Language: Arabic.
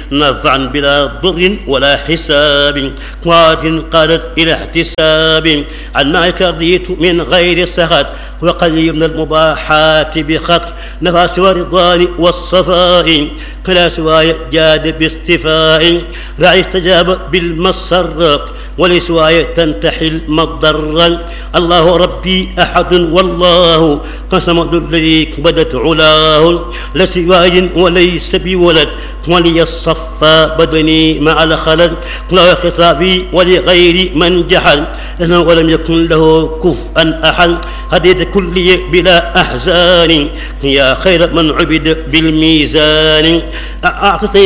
نفعا بلا ضر ولا حساب قوات قادت إلى احتساب عن معك رضيت من غير سخط وقليل من المباحات بخط نفى سوى الرضوان والصفاء كلا سواي جاد باستفاء رعي استجاب بالمسر ولسواي تنتحل مضرا الله ربي أحد والله قسم الذي بدت علاه لسواي وليس بولد ولي الصفا بدني مع الخلل لا خطابي ولغير من جحل لأنه ولم يكن له كفءا أحد هديت كلي بلا أحزان يا خير من عبد بالميزان أعطيت